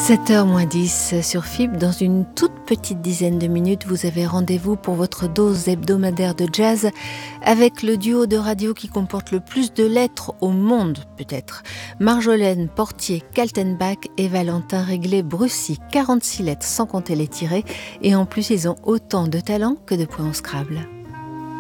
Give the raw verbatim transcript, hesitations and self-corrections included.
sept heures moins dix sur F I B. Dans une toute petite dizaine de minutes, vous avez rendez-vous pour votre dose hebdomadaire de jazz avec le duo de radio qui comporte le plus de lettres au monde, peut-être. Marjolaine Portier Kaltenbach et Valentin Réglé-Brussy. quarante-six lettres sans compter les tirés. Et en plus, ils ont autant de talent que de points au Scrabble.